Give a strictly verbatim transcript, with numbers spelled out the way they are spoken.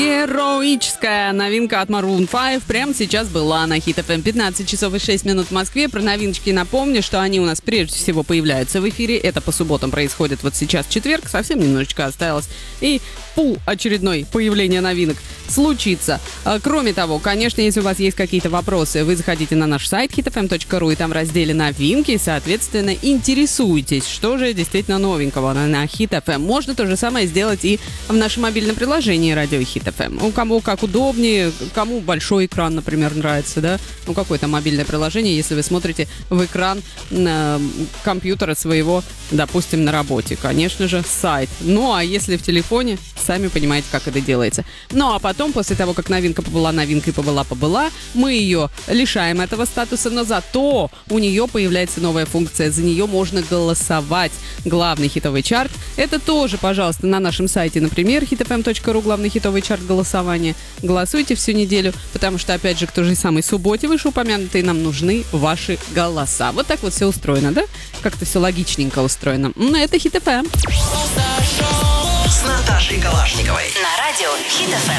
Героическая новинка от Maroon пять прямо сейчас была на Hit эф эм. пятнадцать часов и шесть минут в Москве. Про новиночки напомню, что они у нас прежде всего появляются в эфире. Это по субботам происходит вот сейчас четверг. Совсем немножечко осталось. И пул очередной появление новинок случится. Кроме того, конечно, если у вас есть какие-то вопросы, вы заходите на наш сайт хит эф эм точка ру, и там в разделе новинки, соответственно, интересуйтесь, что же действительно новенького на Hit эф эм. Можно то же самое сделать и в нашем мобильном приложении радио Hit эф эм. У кому как удобнее, кому большой экран, например, нравится, да? Ну, какое-то мобильное приложение, если вы смотрите в экран э, компьютера своего, допустим, на работе. Конечно же, сайт. Ну, а если в телефоне, сами понимаете, как это делается. Ну, а потом, после того, как новинка побыла новинкой, побыла-побыла, мы ее лишаем этого статуса, но зато у нее появляется новая функция. За нее можно голосовать. Главный хитовый чарт. Это тоже, пожалуйста, на нашем сайте, например, хит эф эм точка ру, главный хитовый чарт голосования. Голосуйте всю неделю, потому что, опять же, к той же самой субботе вышеупомянутой нам нужны ваши голоса. Вот так вот все устроено, да? Как-то все логичненько устроено. Ну, это Hit эф эм. С Наташей Калашниковой. На радио Hit эф эм.